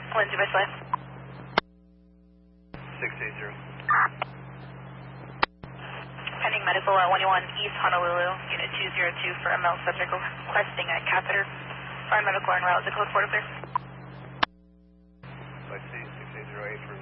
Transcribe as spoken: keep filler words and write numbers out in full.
Lindsay by Slide. six eight zero. Pending medical at one one East Honolulu, unit two zero two for M L subject requesting a catheter. Find medical en route, the code four to clear. I see six eight zero eight for